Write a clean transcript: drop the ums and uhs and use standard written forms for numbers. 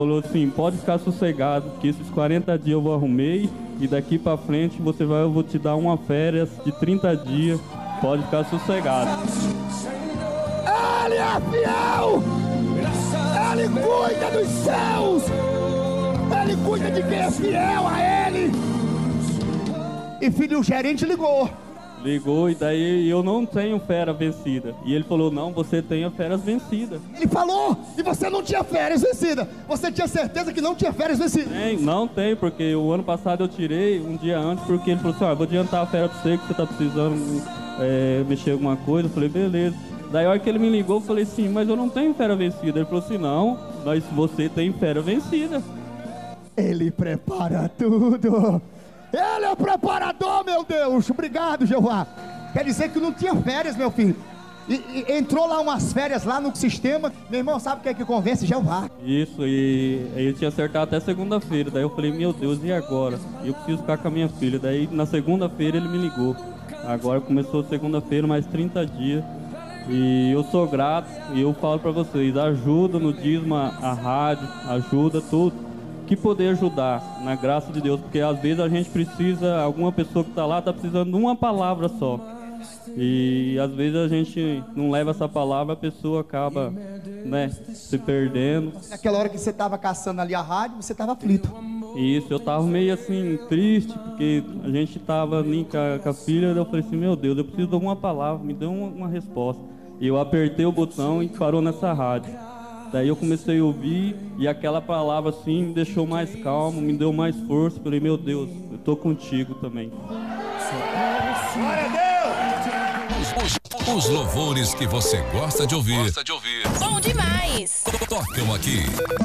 Falou assim, pode ficar sossegado, que esses 40 dias eu arrumei e daqui pra frente eu vou te dar uma férias de 30 dias, pode ficar sossegado. Ele é fiel! Ele cuida dos céus! Ele cuida de quem é fiel a ele! E filho, o gerente ligou. Ligou e daí eu não tenho fera vencida. E ele falou, não, você tem a férias vencida. Ele falou, e você não tinha férias vencida. Você tinha certeza que não tinha férias vencida? Não tem, porque o ano passado eu tirei um dia antes, porque ele falou assim, vou adiantar a férias pra você, que você tá precisando mexer alguma coisa. Eu falei, beleza. Daí a hora que ele me ligou, eu falei assim, mas eu não tenho férias vencida. Ele falou assim, não, mas você tem férias vencida. Ele prepara tudo. Ele é o preparador, meu Deus. Obrigado, Jeová. Quer dizer que não tinha férias, meu filho. E entrou lá umas férias lá no sistema. Meu irmão, sabe o que é que convence? Jeová. Isso, e ele tinha acertado até segunda-feira. Daí eu falei, meu Deus, e agora? Eu preciso ficar com a minha filha. Daí na segunda-feira ele me ligou. Agora começou segunda-feira, mais 30 dias. E eu sou grato e eu falo pra vocês, ajuda no dízimo a rádio, ajuda tudo que poder ajudar, na graça de Deus, porque às vezes a gente precisa, alguma pessoa que tá lá tá precisando de uma palavra só. E às vezes a gente não leva essa palavra, a pessoa acaba, né, se perdendo. Naquela hora que você tava caçando ali a rádio, você tava aflito. Isso, eu tava meio assim, triste, porque a gente tava ali com a filha, eu falei assim, meu Deus, eu preciso de alguma palavra, me dê uma resposta. E eu apertei o botão e parou nessa rádio. Daí eu comecei a ouvir e aquela palavra assim me deixou mais calmo, me deu mais força. Falei, meu Deus, eu tô contigo também. Glória a Deus! Os louvores que você gosta de ouvir. Bom demais! Tocam aqui.